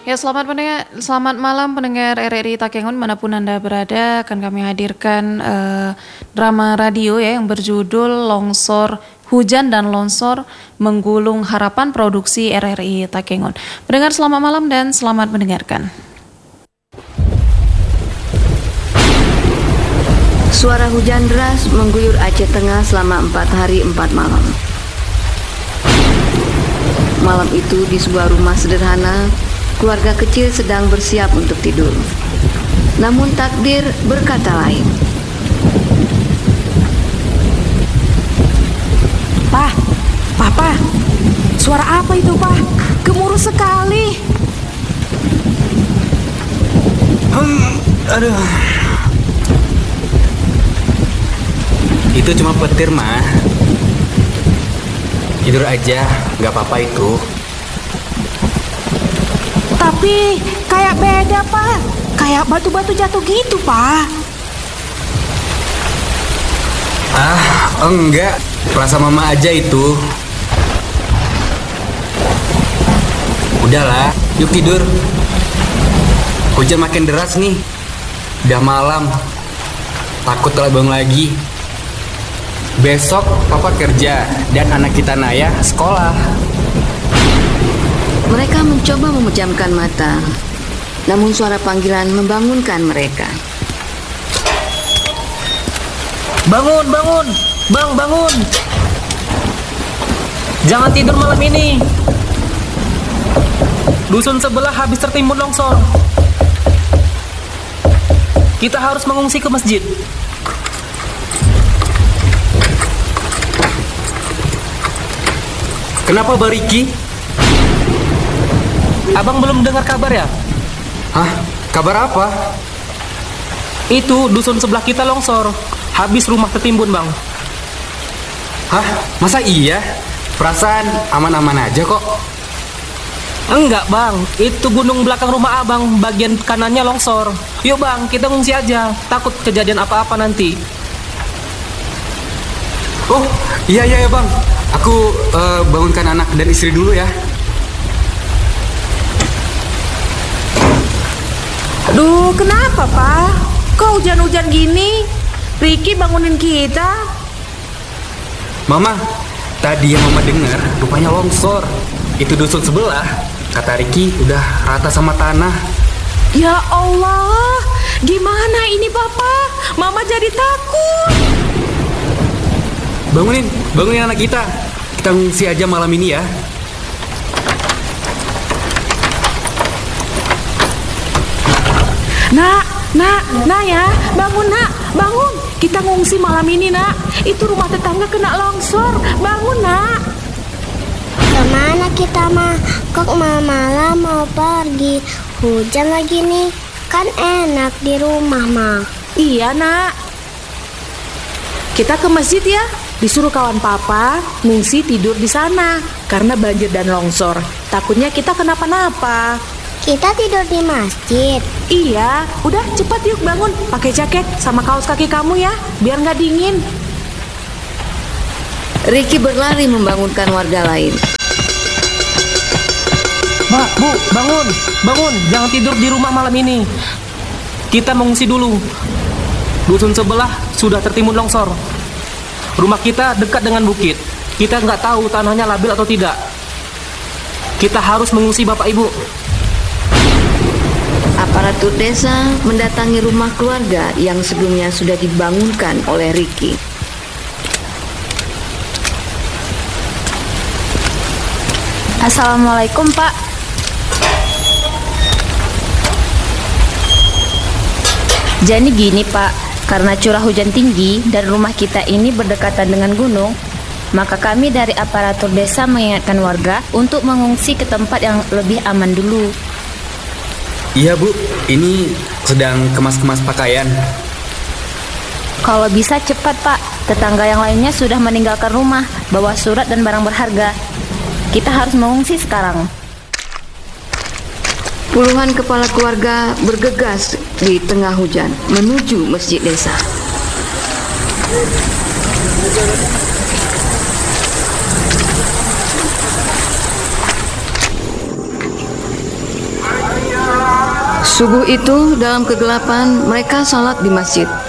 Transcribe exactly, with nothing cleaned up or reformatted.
Ya, selamat pendengar, selamat malam pendengar R R I Takengon manapun Anda berada. Akan kami hadirkan eh, drama radio ya yang berjudul Longsor, Hujan dan Longsor Menggulung Harapan, produksi R R I Takengon. Pendengar, selamat malam dan selamat mendengarkan. Suara hujan deras mengguyur Aceh Tengah selama empat hari empat malam. Malam itu di sebuah rumah sederhana, keluarga kecil sedang bersiap untuk tidur. Namun takdir berkata lain. Pak, Papa, suara apa itu, Pak? Gemuruh sekali. Hmm, aduh. Itu cuma petir, mah. Tidur aja, nggak apa-apa itu. Tapi kayak beda, Pak. Kayak batu-batu jatuh gitu, Pak. Ah, enggak. Perasa mama aja itu. Udahlah, yuk tidur. Hujan makin deras nih. Udah malam. Takut telat bangun lagi. Besok papa kerja dan anak kita Naya sekolah. Mereka mencoba memejamkan mata, namun suara panggilan membangunkan mereka. Bangun, bangun, bang, bangun. Jangan tidur malam ini. Dusun sebelah habis tertimbun longsor. Kita harus mengungsi ke masjid. Kenapa Bariki? Abang belum dengar kabar ya? Hah? Kabar apa? Itu dusun sebelah kita longsor. Habis rumah tertimbun, bang. Hah? Masa iya? Perasaan aman-aman aja kok. Enggak, bang. Itu gunung belakang rumah abang, bagian kanannya longsor. Yuk, bang, kita ngungsi aja. Takut kejadian apa-apa nanti. Oh, iya iya ya bang. Aku uh, bangunkan anak dan istri dulu ya. Duh, kenapa, Pak? Kok hujan-hujan gini? Riki bangunin kita. Mama, tadi yang mama dengar rupanya longsor. Itu dusun sebelah. Kata Riki udah rata sama tanah. Ya Allah, gimana ini, Papa? Mama jadi takut. Bangunin, bangunin anak kita. Kita ngungsi aja malam ini ya. Nak, nak, nak ya, bangun nak, bangun. Kita ngungsi malam ini nak. Itu rumah tetangga kena longsor. Bangun nak. Kemana kita mah? Kok malam mau pergi? Hujan lagi nih. Kan enak di rumah mah. Iya nak. Kita ke masjid ya. Disuruh kawan papa ngungsi tidur di sana karena banjir dan longsor. Takutnya kita kenapa-napa. Kita tidur di masjid. Iya, udah cepat yuk bangun. Pakai jaket sama kaos kaki kamu ya, biar nggak dingin. Riki berlari membangunkan warga lain. Mbak, Bu, bangun, bangun. Jangan tidur di rumah malam ini. Kita mengungsi dulu. Dusun sebelah sudah tertimbun longsor. Rumah kita dekat dengan bukit. Kita nggak tahu tanahnya labil atau tidak. Kita harus mengungsi Bapak Ibu. Aparatur desa mendatangi rumah keluarga yang sebelumnya sudah dibangunkan oleh Riki. Assalamualaikum, Pak. Jadi gini, Pak. Karena curah hujan tinggi dan rumah kita ini berdekatan dengan gunung, maka kami dari aparatur desa mengingatkan warga untuk mengungsi ke tempat yang lebih aman dulu. Iya Bu, ini sedang kemas-kemas pakaian. Kalau bisa cepat, Pak. Tetangga yang lainnya sudah meninggalkan rumah, bawa surat dan barang berharga. Kita harus mengungsi sekarang. Puluhan kepala keluarga bergegas di tengah hujan menuju masjid desa. Subuh itu dalam kegelapan mereka salat di masjid.